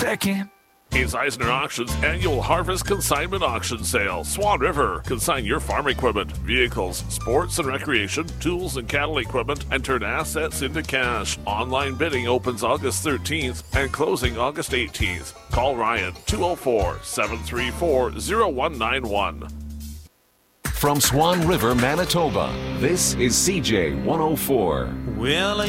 second. It's Eisner Auctions annual Harvest Consignment Auction Sale. Swan River. Consign your farm equipment, vehicles, sports and recreation, tools and cattle equipment, and turn assets into cash. Online bidding opens August 13th and closing August 18th. Call Ryan 204-734-0191. From Swan River, Manitoba, this is CJ 104. Well,